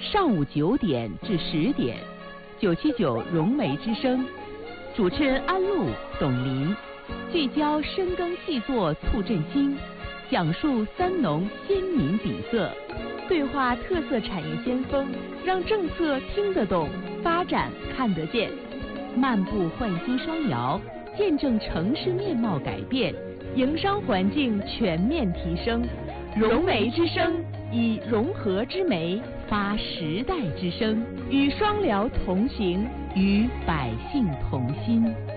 上午9点至10点，979融媒之声，主持人安陆、董林，聚焦深耕细作促振兴，讲述三农先民底色，对话特色产业先锋，让政策听得懂，发展看得见，漫步焕新双辽，见证城市面貌改变，营商环境全面提升。融媒之声，以融合之媒发时代之声，与双辽同行，与百姓同心。